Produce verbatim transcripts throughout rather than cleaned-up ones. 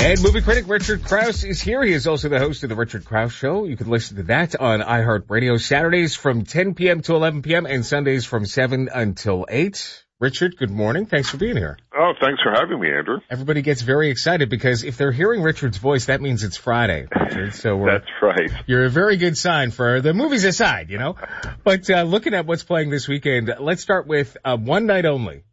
And movie critic Richard Krause is here. He is also the host of The Richard Krause Show. You can listen to that on iHeartRadio Saturdays from ten p.m. to eleven p.m. and Sundays from seven until eight. Richard, good morning. Thanks for being here. Oh, thanks for having me, Andrew. Everybody gets very excited because if they're hearing Richard's voice, that means it's Friday, Richard. So we're, That's right. You're a very good sign for the movies aside, you know. But uh, looking at what's playing this weekend, let's start with uh, One Night Only.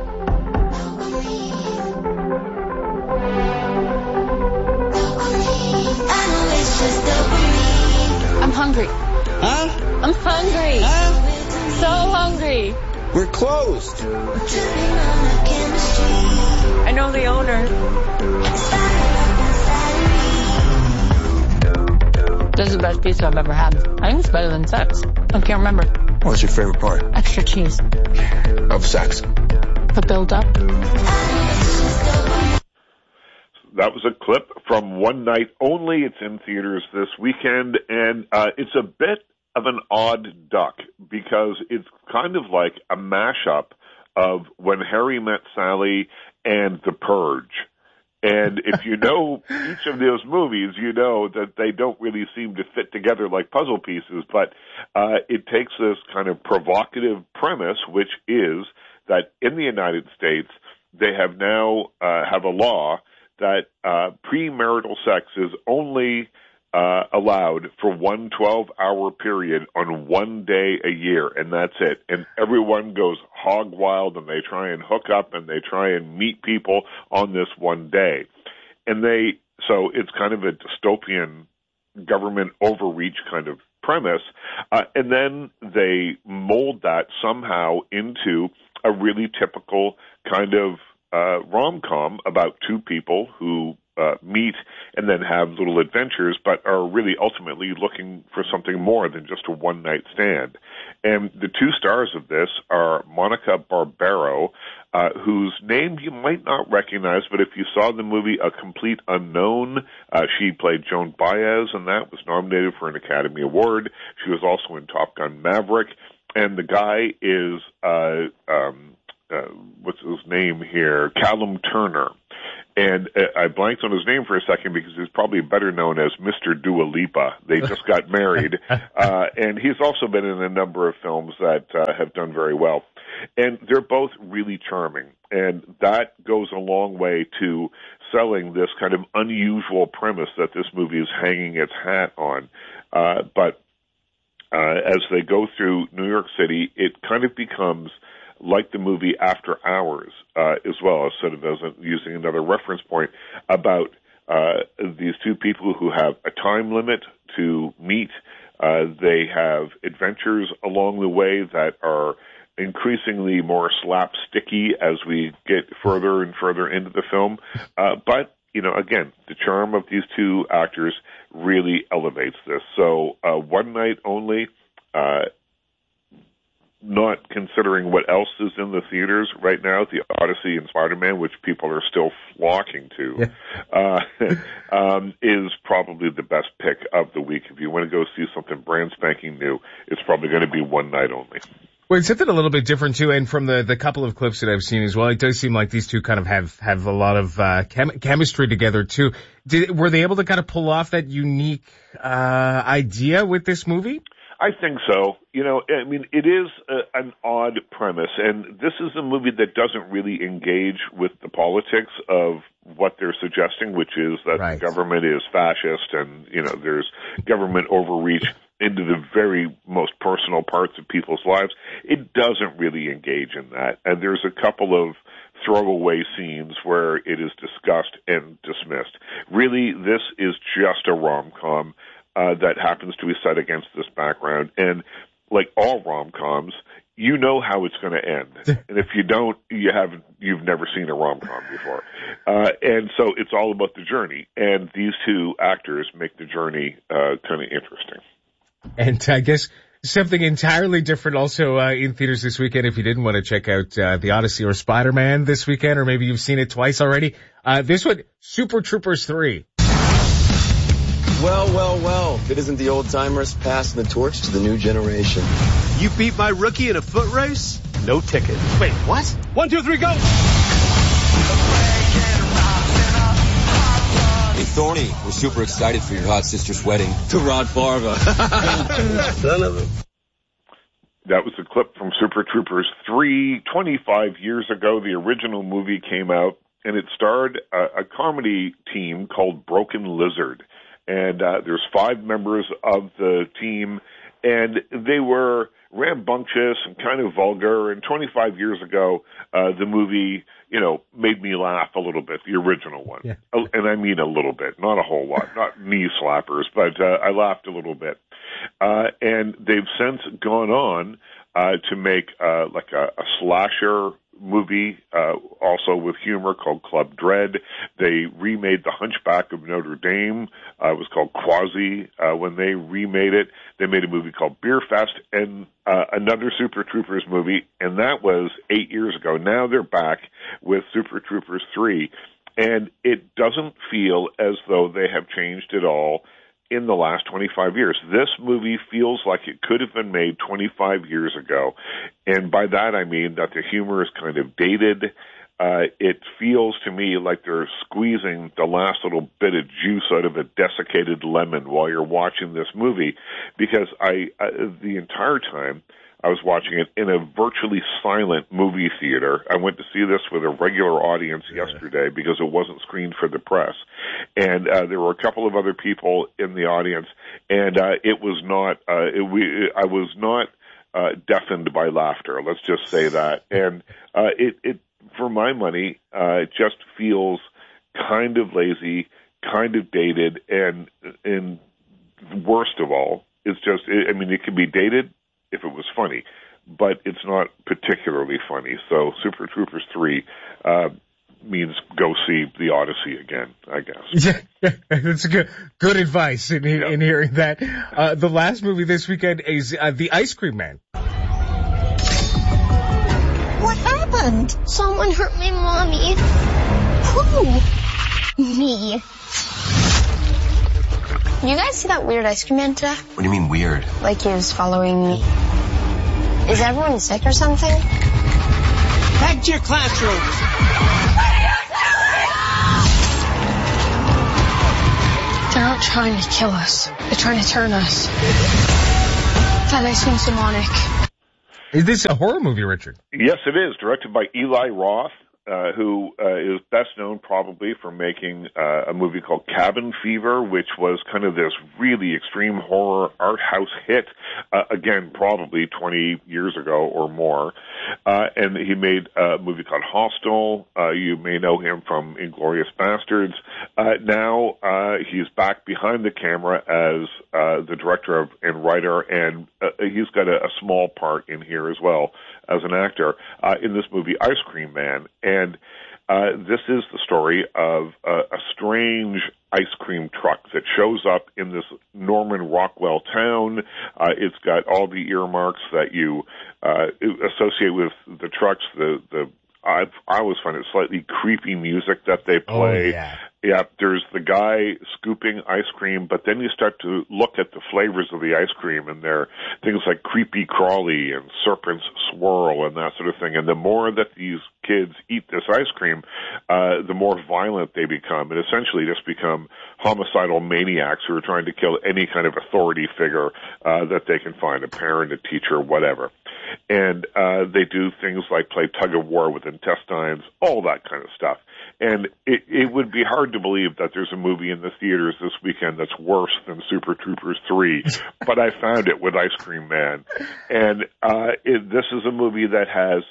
I'm hungry. Huh? I'm hungry. Huh? So hungry. We're closed. I know the owner. This is the best pizza I've ever had. I think it's better than sex. I can't remember. What's your favorite part? Extra cheese. Of sex. The build up. That was a clip from One Night Only. It's in theaters this weekend, and uh, it's a bit of an odd duck because it's kind of like a mashup of When Harry Met Sally and The Purge. And if you know each of those movies, you know that they don't really seem to fit together like puzzle pieces, but uh, it takes this kind of provocative premise, which is that in the United States, they have now uh, have a law that uh, premarital sex is only uh, allowed for one twelve-hour period on one day a year, and that's it. And everyone goes hog wild, and they try and hook up, and they try and meet people on this one day. And they, so it's kind of a dystopian government overreach kind of premise, uh, and then they mold that somehow into a really typical kind of Uh, rom-com about two people who uh, meet and then have little adventures, but are really ultimately looking for something more than just a one-night stand. And the two stars of this are Monica Barbaro, uh, whose name you might not recognize, but if you saw the movie A Complete Unknown, uh, she played Joan Baez, and that was nominated for an Academy Award. She was also in Top Gun Maverick, and the guy is uh, um, Uh, what's his name here? Callum Turner. And uh, I blanked on his name for a second because he's probably better known as Mister Dua Lipa. They just got married. Uh, and he's also been in a number of films that uh, have done very well. And they're both really charming. And that goes a long way to selling this kind of unusual premise that this movie is hanging its hat on. Uh, but uh, as they go through New York City, it kind of becomes like the movie After Hours, uh, as well, as sort of as a, using another reference point about uh, these two people who have a time limit to meet. Uh, they have adventures along the way that are increasingly more slapsticky as we get further and further into the film. Uh, but, you know, again, the charm of these two actors really elevates this. So uh, One Night Only, uh, not considering what else is in the theaters right now, The Odyssey and Spider-Man, which people are still flocking to, yeah. uh, um, is probably the best pick of the week. If you want to go see something brand spanking new, it's probably going to be One Night Only. Well, it's something a little bit different, too, and from the, the couple of clips that I've seen as well, it does seem like these two kind of have, have a lot of uh, chem- chemistry together, too. Did, were they able to kind of pull off that unique uh, idea with this movie? I think so. You know, I mean, it is a, an odd premise, and this is a movie that doesn't really engage with the politics of what they're suggesting, which is that right. the government is fascist and, you know, there's government overreach into the very most personal parts of people's lives. It doesn't really engage in that, and there's a couple of throwaway scenes where it is discussed and dismissed. Really, this is just a rom-com Uh, that happens to be set against this background. And like all rom-coms, you know how it's going to end. And if you don't, you haven't, you've never seen a rom-com before. Uh, and so it's all about the journey. And these two actors make the journey uh, kind of interesting. And I guess something entirely different also uh, in theaters this weekend. If you didn't want to check out uh, The Odyssey or Spider-Man this weekend, or maybe you've seen it twice already, uh, this one, Super Troopers three. Well, well, well. If it isn't the old-timers passing the torch to the new generation. You beat my rookie in a foot race? No ticket. Wait, what? One, two, three, go! Thorny, we're super excited for your hot sister's wedding. To Rod Farva. None of them. That was a clip from Super Troopers three. twenty-five years ago, the original movie came out, and it starred a, a comedy team called Broken Lizard. And uh, there's five members of the team, and they were rambunctious and kind of vulgar. And twenty-five years ago, uh, the movie, you know, made me laugh a little bit, the original one. Yeah. And I mean a little bit, not a whole lot, not knee slappers, but uh, I laughed a little bit. Uh, and they've since gone on uh, to make uh, like a, a slasher movie, uh, also with humor, called Club Dread. They remade The Hunchback of Notre Dame. Uh, it was called Quasi uh, when they remade it. They made a movie called Beer Fest and uh, another Super Troopers movie, and that was eight years ago. Now they're back with Super Troopers three, and it doesn't feel as though they have changed at all in the last twenty-five years. This movie feels like it could have been made twenty-five years ago. And by that I mean that the humor is kind of dated. Uh, it feels to me like they're squeezing the last little bit of juice out of a desiccated lemon while you're watching this movie, because I, uh, the entire time I was watching it in a virtually silent movie theater. I went to see this with a regular audience yeah. yesterday because it wasn't screened for the press. And uh, there were a couple of other people in the audience, and uh, it was not, uh, it, we, I was not uh, deafened by laughter, let's just say that. And uh, it, it, for my money, uh, it just feels kind of lazy, kind of dated, and, and worst of all, it's just, I mean, it can be dated if it was funny, but it's not particularly funny. So Super Troopers three uh, means go see The Odyssey again, I guess. Yeah, that's good, good advice in, in, yeah. in hearing that. Uh, the last movie this weekend is uh, The Ice Cream Man. What happened? Someone hurt my mommy. Who? Me. You guys see that weird ice cream man today? What do you mean weird? Like he was following me. Is everyone sick or something? Back to your classrooms. They're not trying to kill us. They're trying to turn us. That ice cream's demonic. Is this a horror movie, Richard? Yes, it is. Directed by Eli Roth, uh, who uh, is best known probably for making uh, a movie called Cabin Fever, which was kind of this really extreme horror art house hit, uh, again, probably twenty years ago or more. Uh, and he made a movie called Hostel. Uh, you may know him from Inglourious Bastards. Uh, now uh, he's back behind the camera as uh, the director of, and writer, and uh, he's got a, a small part in here as well as an actor uh, in this movie, Ice Cream Man. And uh, this is the story of uh, a strange ice cream truck that shows up in this Norman Rockwell town. Uh, it's got all the earmarks that you uh, associate with the trucks. The the I I always find it slightly creepy music that they play. Oh, yeah. Yeah, there's the guy scooping ice cream, but then you start to look at the flavors of the ice cream, and they're things like creepy crawly and serpent's swirl and that sort of thing. And the more that these kids eat this ice cream, uh, the more violent they become, and essentially just become homicidal maniacs who are trying to kill any kind of authority figure uh, that they can find, a parent, a teacher, whatever. And uh, they do things like play tug-of-war with intestines, all that kind of stuff. And it, it would be hard to believe that there's a movie in the theaters this weekend that's worse than Super Troopers three, but I found it with Ice Cream Man. And uh, it, this is a movie that has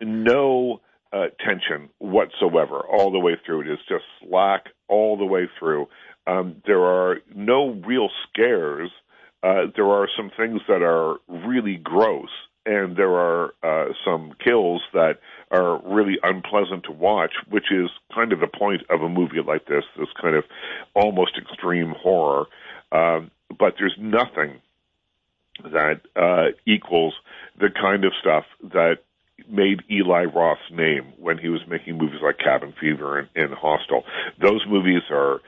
no uh, tension whatsoever all the way through. It is just slack all the way through. Um, there are no real scares. Uh, there are some things that are really gross, and there are uh, some kills that are really unpleasant to watch, which is kind of the point of a movie like this, this kind of almost extreme horror. Um, but there's nothing that uh, equals the kind of stuff that made Eli Roth's name when he was making movies like Cabin Fever and, and Hostel. Those movies are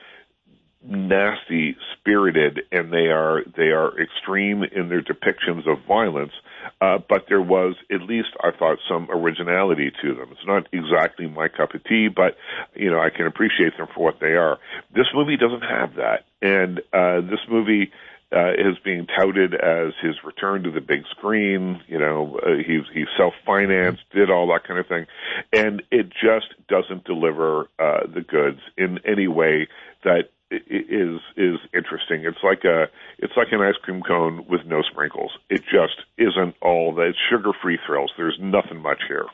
nasty, spirited, and they are they are extreme in their depictions of violence, uh, but there was at least, I thought, some originality to them. It's not exactly my cup of tea, but, you know, I can appreciate them for what they are. This movie doesn't have that. And uh, this movie uh, is being touted as his return to the big screen. You know, uh, he's, he's self-financed, did all that kind of thing. And it just doesn't deliver uh, the goods in any way that is is interesting. It's like a it's like an ice cream cone with no sprinkles. It just isn't all that. It's sugar-free thrills. There's nothing much here.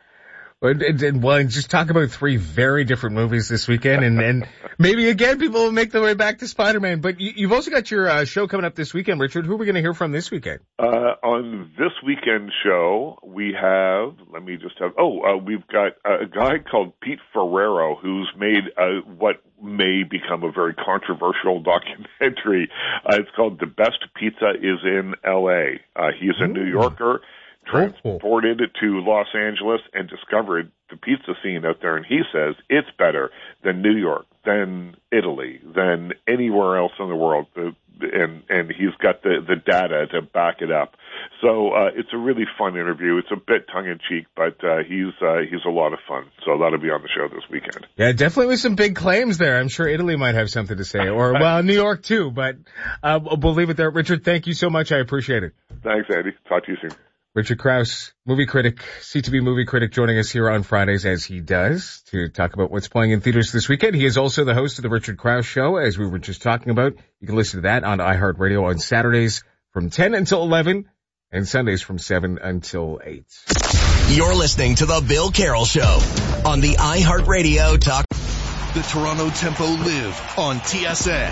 Well, and, and, well, and just talk about three very different movies this weekend, and, and maybe again people will make their way back to Spider-Man. But you, you've also got your uh, show coming up this weekend, Richard. Who are we going to hear from this weekend? Uh, on this weekend show, we have. Let me just have. Oh, uh, we've got a guy called Pete Ferrero who's made uh, what may become a very controversial documentary. Uh, it's called "The Best Pizza Is in L A" Uh, he's a Ooh. New Yorker. Transported to Los Angeles and discovered the pizza scene out there, and he says it's better than New York, than Italy, than anywhere else in the world. And and he's got the the data to back it up. So uh, it's a really fun interview. It's a bit tongue in cheek, but uh, he's uh, he's a lot of fun. So that'll be on the show this weekend. Yeah, definitely with some big claims there. I'm sure Italy might have something to say, or well, New York too. But uh, we'll leave it there. Richard, thank you so much. I appreciate it. Thanks, Andy. Talk to you soon. Richard Krause, movie critic, C T V movie critic, joining us here on Fridays as he does to talk about what's playing in theaters this weekend. He is also the host of the Richard Krause Show, as we were just talking about. You can listen to that on iHeartRadio on Saturdays from ten until eleven and Sundays from seven until eight. You're listening to The Bill Carroll Show on the iHeartRadio Talk. The Toronto Tempo live on T S N,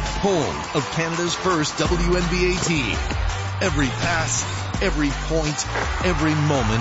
home of Canada's first W N B A team. Every pass, every point, every moment,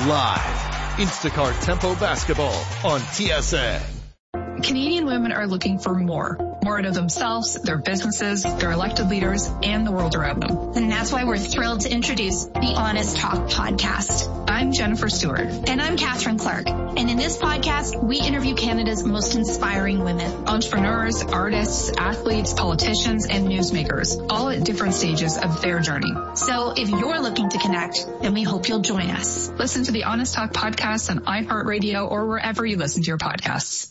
live. Instacart Tempo Basketball on T S N. Canadian women are looking for more. More out of themselves, their businesses, their elected leaders, and the world around them. And that's why we're thrilled to introduce the Honest Talk podcast. I'm Jennifer Stewart. And I'm Catherine Clark. And in this podcast, we interview Canada's most inspiring women. Entrepreneurs, artists, athletes, politicians, and newsmakers, all at different stages of their journey. So if you're looking to connect, then we hope you'll join us. Listen to the Honest Talk podcast on iHeartRadio or wherever you listen to your podcasts.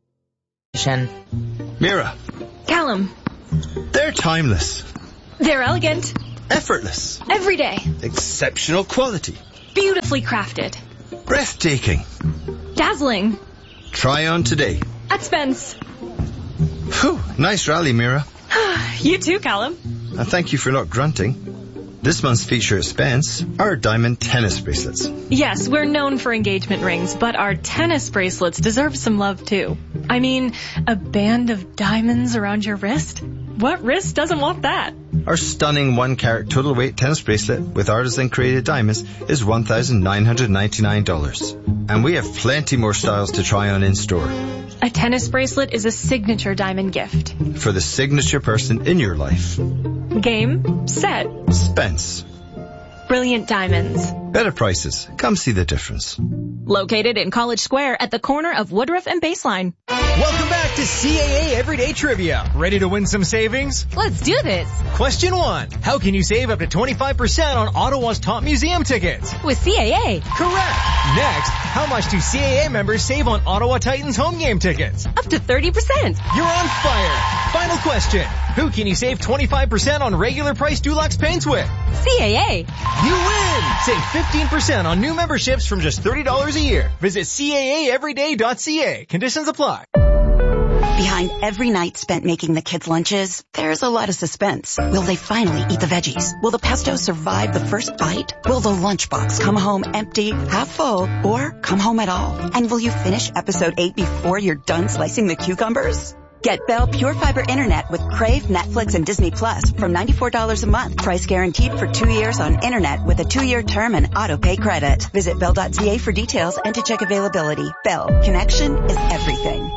Mira. Callum. They're timeless. They're elegant. Effortless. Everyday. Exceptional quality. Beautifully crafted. Breathtaking. Dazzling. Try on today. At Spence. Whew, nice rally, Mira. You too, Callum. And thank you for not grunting. This month's feature at Spence are diamond tennis bracelets. Yes, we're known for engagement rings, but our tennis bracelets deserve some love too. I mean, a band of diamonds around your wrist? What wrist doesn't want that? Our stunning one-carat total weight tennis bracelet with artisan-created diamonds is one thousand nine hundred ninety-nine dollars. And we have plenty more styles to try on in-store. A tennis bracelet is a signature diamond gift. For the signature person in your life. Game, set. Spence. Brilliant diamonds. Better prices. Come see the difference. Located in College Square at the corner of Woodruff and Baseline. Welcome back to C A A Everyday Trivia. Ready to win some savings? Let's do this. Question one. How can you save up to twenty-five percent on Ottawa's top museum tickets? With C A A. Correct. Next, how much do C A A members save on Ottawa Titans home game tickets? Up to thirty percent. You're on fire. Final question. Who can you save twenty-five percent on regular price Dulux paints with? C A A. You win! Save fifteen percent on new memberships from just thirty dollars a year. Visit C A A everyday dot C A. Conditions apply. Behind every night spent making the kids' lunches, there's a lot of suspense. Will they finally eat the veggies? Will the pesto survive the first bite? Will the lunchbox come home empty, half full, or come home at all? And will you finish episode eight before you're done slicing the cucumbers? Get Bell Pure Fiber Internet with Crave, Netflix, and Disney Plus from ninety-four dollars a month. Price guaranteed for two years on Internet with a two-year term and auto-pay credit. Visit bell dot C A for details and to check availability. Bell. Connection is everything.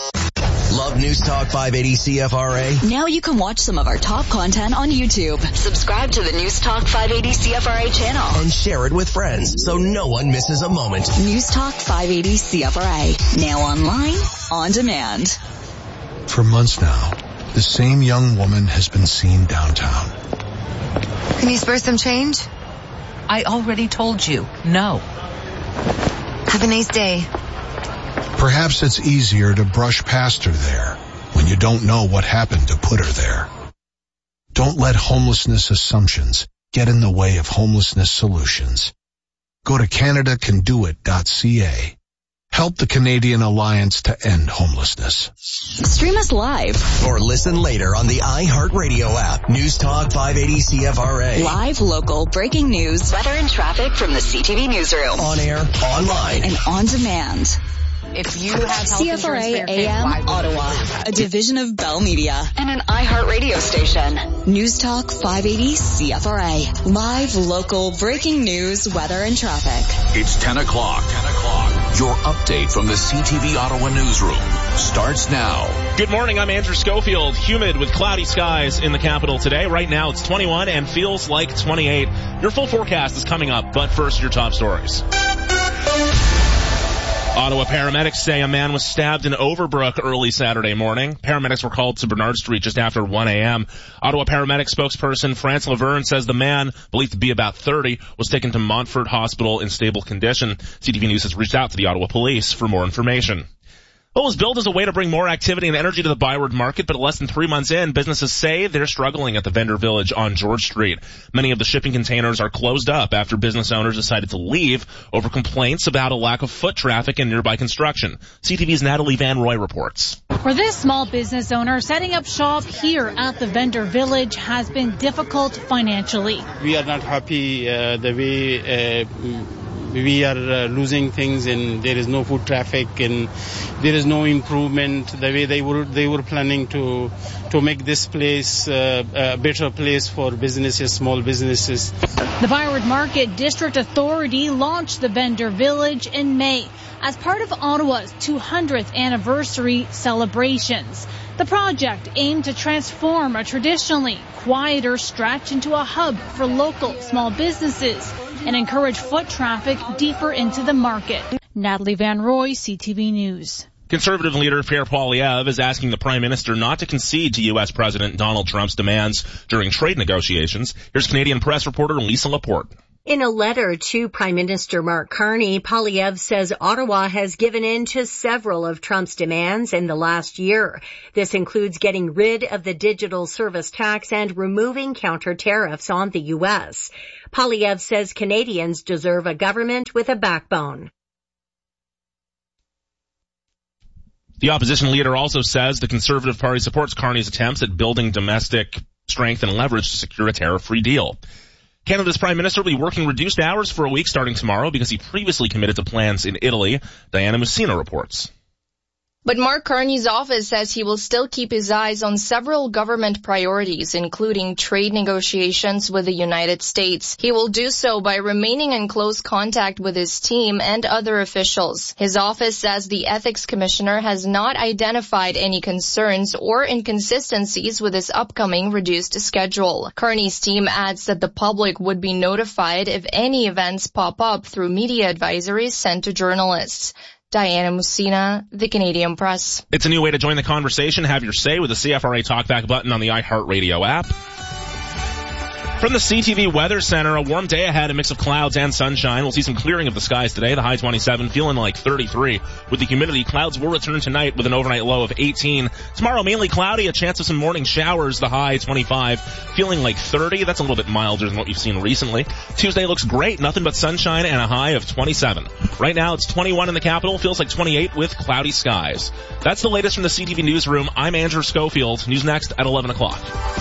Love News Talk five eighty C F R A? Now you can watch some of our top content on YouTube. Subscribe to the News Talk five eighty C F R A channel. And share it with friends so no one misses a moment. News Talk five eighty C F R A. Now online, on demand. For months now, the same young woman has been seen downtown. Can you spare some change? I already told you, no. Have a nice day. Perhaps it's easier to brush past her there when you don't know what happened to put her there. Don't let homelessness assumptions get in the way of homelessness solutions. Go to Canada Can Do It dot C A. Help the Canadian Alliance to End Homelessness. Stream us live. Or listen later on the iHeartRadio app. News Talk five eighty C F R A. Live, local, breaking news, weather and traffic from the C T V newsroom. On air, online, and on demand. If you have health C F R A insurance, A M Ottawa, a division of Bell Media and an iHeartRadio station. News Talk five eighty C F R A. Live, local, breaking news, weather, and traffic. It's ten o'clock. ten o'clock. Your update from the C T V Ottawa newsroom starts now. Good morning. I'm Andrew Schofield. Humid with cloudy skies in the capital today. Right now it's twenty-one and feels like twenty-eight. Your full forecast is coming up, but first your top stories. Ottawa paramedics say a man was stabbed in Overbrook early Saturday morning. Paramedics were called to Bernard Street just after one a.m. Ottawa paramedic spokesperson France Laverne says the man, believed to be about thirty, was taken to Montfort Hospital in stable condition. C T V News has reached out to the Ottawa Police for more information. What was built as a way to bring more activity and energy to the Byward Market, but less than three months in, businesses say they're struggling at the vendor village on George Street. Many of the shipping containers are closed up after business owners decided to leave over complaints about a lack of foot traffic in nearby construction. C T V's Natalie Van Roy reports. For this small business owner, setting up shop here at the vendor village has been difficult financially. We are not happy uh, the way uh, we are uh, losing things, and there is no foot traffic, and there is no improvement the way they were they were planning to to make this place uh, a better place for businesses, small businesses. The Byward Market District Authority launched the vendor village in May as part of Ottawa's two hundredth anniversary celebrations. The project aimed to transform a traditionally quieter stretch into a hub for local small businesses and encourage foot traffic deeper into the market. Natalie Van Roy, C T V News. Conservative leader Pierre Poilievre is asking the Prime Minister not to concede to U S President Donald Trump's demands during trade negotiations. Here's Canadian press reporter Lisa Laporte. In a letter to Prime Minister Mark Carney, Poilievre says Ottawa has given in to several of Trump's demands in the last year. This includes getting rid of the digital service tax and removing counter tariffs on the U S. Poilievre says Canadians deserve a government with a backbone. The opposition leader also says the Conservative Party supports Carney's attempts at building domestic strength and leverage to secure a tariff-free deal. Canada's Prime Minister will be working reduced hours for a week starting tomorrow because he previously committed to plans in Italy. Diana Messina reports. But Mark Carney's office says he will still keep his eyes on several government priorities, including trade negotiations with the United States. He will do so by remaining in close contact with his team and other officials. His office says the Ethics Commissioner has not identified any concerns or inconsistencies with his upcoming reduced schedule. Carney's team adds that the public would be notified if any events pop up through media advisories sent to journalists. Diana Messina, The Canadian Press. It's a new way to join the conversation. Have your say with the C F R A Talkback button on the iHeartRadio app. From the C T V Weather Center, a warm day ahead, a mix of clouds and sunshine. We'll see some clearing of the skies today. The high twenty-seven, feeling like thirty-three. With the humidity, clouds will return tonight with an overnight low of eighteen. Tomorrow, mainly cloudy, a chance of some morning showers. The high twenty-five, feeling like thirty. That's a little bit milder than what you've seen recently. Tuesday looks great, nothing but sunshine and a high of twenty-seven. Right now, it's twenty-one in the capital, feels like twenty-eight with cloudy skies. That's the latest from the C T V Newsroom. I'm Andrew Schofield. News next at eleven o'clock.